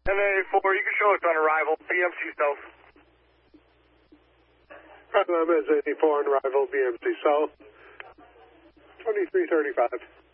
MA4, you can show us on arrival, BMC South. MA4 on arrival, BMC South, 2335.